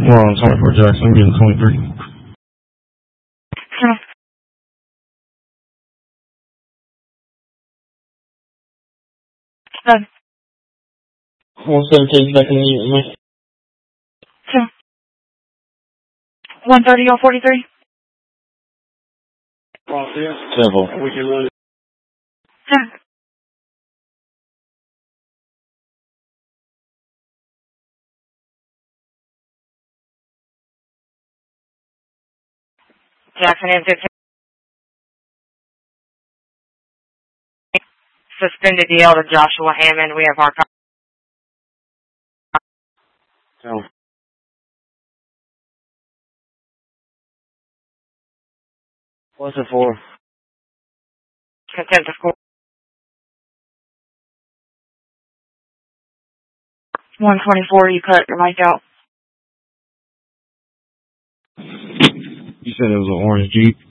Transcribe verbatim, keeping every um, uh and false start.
Well, I'm sorry for Jackson. I'm getting twenty-three. Sure. Done. one seventeen back in the unit, man. Sure. one thirty on forty-three. Process. Simple. We can run it. Sure. Jackson M fifteen. Suspended the elder Joshua Hammond. We have our... So. What's it for? Contempt of court. one twenty-four, you cut your mic out. You said it was an orange Jeep?